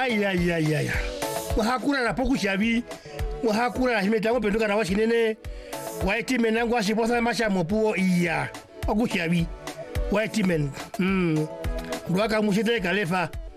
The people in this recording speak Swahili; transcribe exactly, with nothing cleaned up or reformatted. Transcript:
Ai ai ai ai. Hakuna na poku shabi. Hakuna na himetango penduka na washinene. Waiti menangu asiposa masha mopuo iya. Oku shabi. Waiti men. Hmm. Dwaka mushite kalefa.